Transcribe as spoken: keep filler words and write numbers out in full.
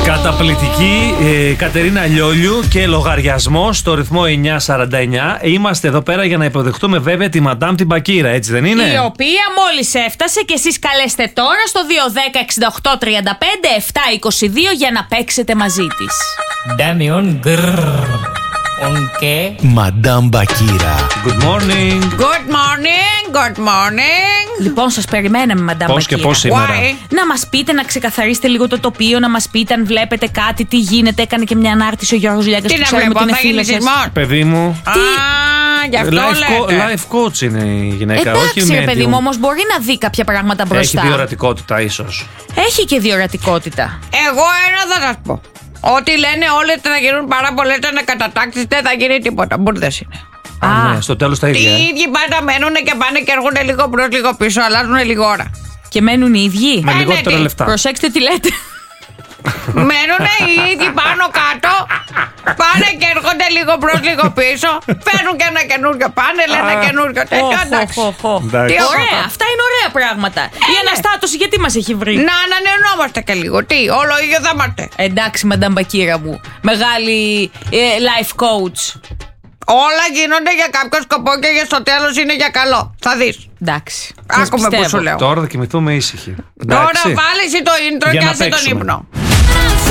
Καταπληκτική ε, Κατερίνα Λιόλιου και λογαριασμό στο ρυθμό εννιά σαράντα εννιά. Είμαστε εδώ πέρα για να υποδεχτούμε βέβαια τη Μαντάμ την Μπακύρα, έτσι δεν είναι? Η οποία μόλις έφτασε και εσείς καλέστε τώρα στο δύο δέκα εξήντα οκτώ τριάντα πέντε επτακόσια είκοσι δύο για να παίξετε μαζί της. Ντάνιον γκρρρρ. Και Μαντάμ Μπακύρα. Good morning. Good morning, good morning. Λοιπόν, σας περιμέναμε, Μαντάμ Μπακύρα. Πώς και πώς σήμερα? Να μας πείτε, να ξεκαθαρίσετε λίγο το τοπίο, να μας πείτε αν βλέπετε κάτι, τι γίνεται. Έκανε και μια ανάρτηση ο Γιώργος Λιάγκας που ξέρουμε ότι είναι φίλος σας. Παιδί μου. Τι? Γι' αυτό life, λέτε. life coach είναι η γυναίκα. Εντάξει, όχι ρε παιδί medium. μου, όμως μπορεί να δει κάποια πράγματα μπροστά. Έχει διορατικότητα ίσως. Έχει και διορατικότητα. Εγώ ένα θα σας πω. Ό,τι λένε όλοι θα γίνουν πάρα πολλές ανακατατάξεις, δεν θα γίνει τίποτα. Μπουρδες είναι. Α, Α. ναι, στο τέλος τα Οι ίδια. ε. ίδιοι πάντα μένουν και πάνε και έρχονται λίγο μπρος, λίγο πίσω, αλλάζουν λίγο ώρα. Και μένουν οι ίδιοι. Με λιγότερα τι. λεφτά. Προσέξτε τι λέτε. Μένουν οι ίδιοι πάνω κάτω, πάνε και έρχονται λίγο μπρος, λίγο πίσω, φέρνουν και ένα καινούριο πάνε, λένε Α. καινούριο τέτοιο, εντάξει. Οχ, οχ, οχ. Εντάξει. Τι Ωραία, ωραία. αυτά είναι ωραία πράγματα. Η ναι. αναστάτωση γιατί μας έχει βρει? Να ανανεωνόμαστε και λίγο, τι, όλο ίδιο θα είμαστε. Εντάξει, Μαντάμ Μπακύρα μου. Μεγάλη ε, life coach. Όλα γίνονται για κάποιο σκοπό και για στο τέλος είναι για καλό. Θα δεις. Εντάξει. σας Άκουμε που πιστεύω. σου λέω. Τώρα θα κοιμηθούμε ήσυχοι. Τώρα Εντάξει. βάλεις το intro Για και να άσε τον παίξουμε. ύπνο.